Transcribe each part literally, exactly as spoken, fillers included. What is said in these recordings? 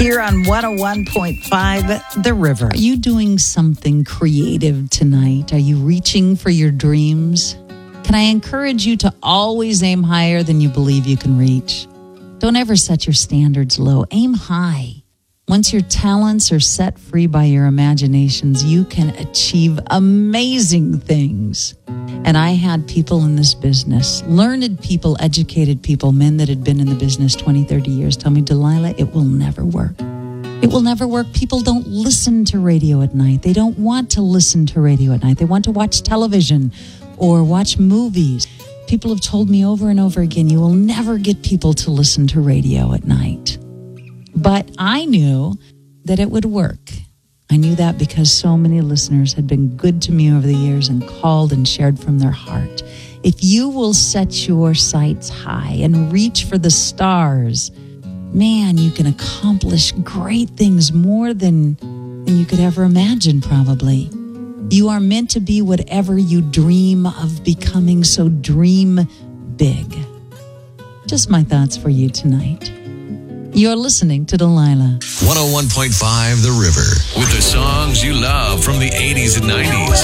here on one oh one point five The River. Are you doing something creative tonight? Are you reaching for your dreams? Can I encourage you to always aim higher than you believe you can reach? Don't ever set your standards low. Aim high. Once your talents are set free by your imaginations, you can achieve amazing things. And I had people in this business, learned people, educated people, men that had been in the business twenty, thirty years, tell me, Delilah, it will never work. It will never work. People don't listen to radio at night. They don't want to listen to radio at night. They want to watch television or watch movies. People have told me over and over again, you will never get people to listen to radio at night. But I knew that it would work. I knew that because so many listeners had been good to me over the years and called and shared from their heart. If you will set your sights high and reach for the stars, man, you can accomplish great things, more than, than you could ever imagine, probably. You are meant to be whatever you dream of becoming, so dream big. Just my thoughts for you tonight. You're listening to Delilah. one oh one point five The River. With the songs you love from the eighties and nineties.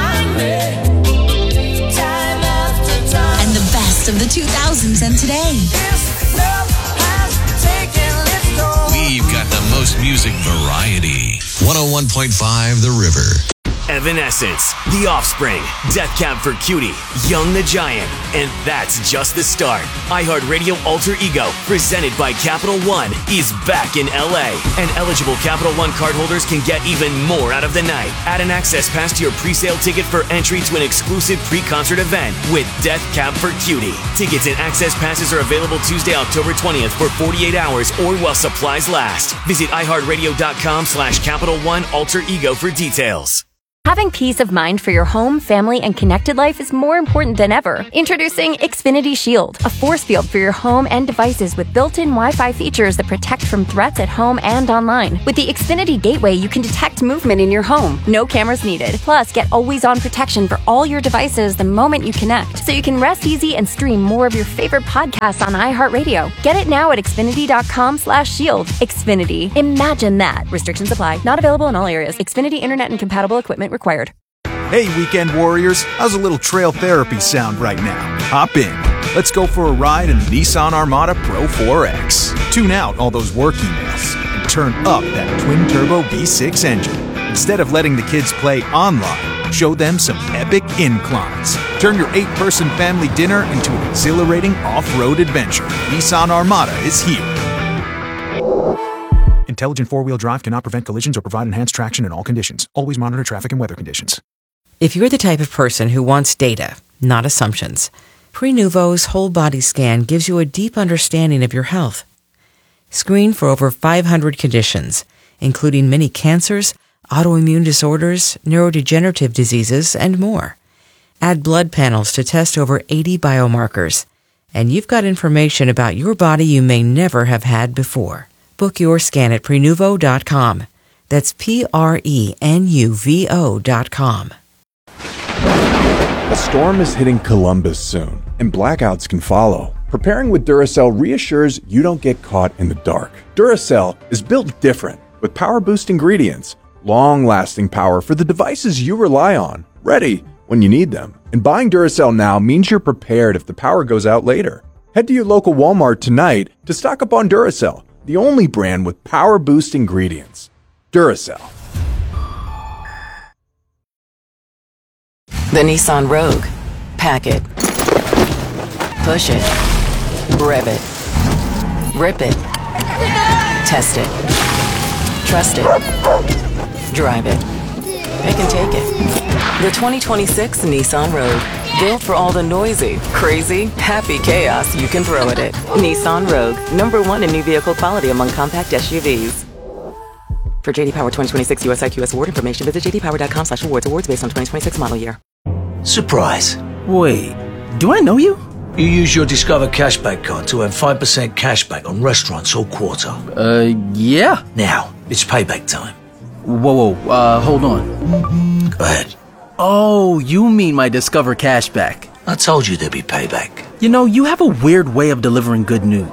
And the best of the two thousands and today. We've got the most music variety. one oh one point five The River. Evanescence, The Offspring, Death Cab for Cutie, Young the Giant, and that's just the start. iHeartRadio Alter Ego, presented by Capital One, is back in L A, and eligible Capital One cardholders can get even more out of the night. Add an access pass to your pre-sale ticket for entry to an exclusive pre-concert event with Death Cab for Cutie. Tickets and access passes are available Tuesday, October twentieth for forty-eight hours or while supplies last. Visit iHeartRadio.com slash Capital One Alter Ego for details. Having peace of mind for your home, family, and connected life is more important than ever. Introducing Xfinity Shield, a force field for your home and devices with built-in Wi-Fi features that protect from threats at home and online. With the Xfinity Gateway, you can detect movement in your home. No cameras needed. Plus, get always-on protection for all your devices the moment you connect, so you can rest easy and stream more of your favorite podcasts on iHeartRadio. Get it now at Xfinity.com slash shield. Xfinity. Imagine that. Restrictions apply. Not available in all areas. Xfinity Internet and compatible equipment required. Hey, weekend warriors, how's a little trail therapy sound right now? Hop in. Let's go for a ride in the Nissan Armada Pro four X. Tune out all those work emails and turn up that twin-turbo V six engine. Instead of letting the kids play online, show them some epic inclines. Turn your eight-person family dinner into an exhilarating off-road adventure. Nissan Armada is here. Intelligent four-wheel drive cannot prevent collisions or provide enhanced traction in all conditions. Always monitor traffic and weather conditions. If you're the type of person who wants data, not assumptions, Prenuvo's whole body scan gives you a deep understanding of your health. Screen for over five hundred conditions, including many cancers, autoimmune disorders, neurodegenerative diseases, and more. Add blood panels to test over eighty biomarkers, and you've got information about your body you may never have had before. Book your scan at Prenuvo dot com. That's P R E N U V O dot com. A storm is hitting Columbus soon, and blackouts can follow. Preparing with Duracell reassures you don't get caught in the dark. Duracell is built different, with power-boost ingredients, long-lasting power for the devices you rely on, ready when you need them. And buying Duracell now means you're prepared if the power goes out later. Head to your local Walmart tonight to stock up on Duracell, the only brand with power-boost ingredients. Duracell. The Nissan Rogue. Pack it. Push it. Rev it. Rip it. Test it. Trust it. Drive it. It can take it. The twenty twenty-six Nissan Rogue. Built for all the noisy, crazy, happy chaos you can throw at it. Nissan Rogue, number one in new vehicle quality among compact S U Vs. For J D Power twenty twenty-six U S I Q S award information, visit j d power dot com slash awards. Awards based on twenty twenty-six model year. Surprise. Wait, do I know you? You use your Discover Cashback card to earn five percent cashback on restaurants all quarter. Uh, yeah. Now, it's payback time. Whoa, whoa, uh, hold on. Go ahead. Oh, you mean my Discover Cashback. I told you there'd be payback. You know, you have a weird way of delivering good news.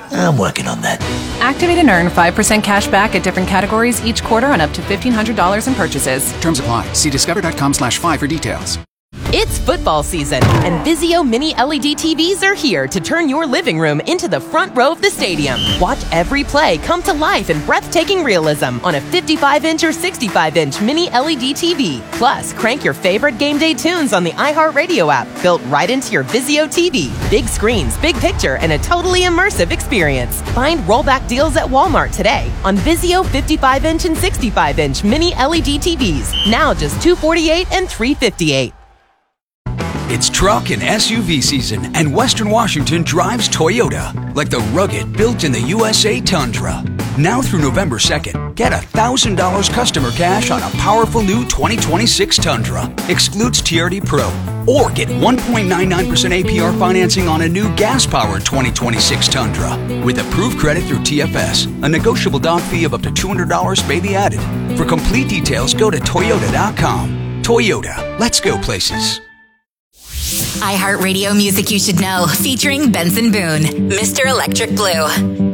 I'm working on that. Activate and earn five percent cash back at different categories each quarter on up to fifteen hundred dollars in purchases. Terms apply. See discover.com slash five for details. It's football season, and Vizio Mini L E D T Vs are here to turn your living room into the front row of the stadium. Watch every play come to life in breathtaking realism on a fifty-five inch or sixty-five inch Mini L E D T V. Plus, crank your favorite game day tunes on the iHeartRadio app, built right into your Vizio T V. Big screens, big picture, and a totally immersive experience. Find rollback deals at Walmart today on Vizio fifty-five inch and sixty-five inch Mini L E D T Vs. Now just two hundred forty-eight dollars and three hundred fifty-eight dollars. It's truck and S U V season, and Western Washington drives Toyota, like the rugged, built-in-the U S A Tundra. Now through November second, get one thousand dollars customer cash on a powerful new twenty twenty-six Tundra. Excludes T R D Pro. Or get one point nine nine percent A P R financing on a new gas-powered twenty twenty-six Tundra. With approved credit through T F S, a negotiable down fee of up to two hundred dollars may be added. For complete details, go to Toyota dot com. Toyota, let's go places. iHeartRadio Music You Should Know, featuring Benson Boone, Mister Electric Blue.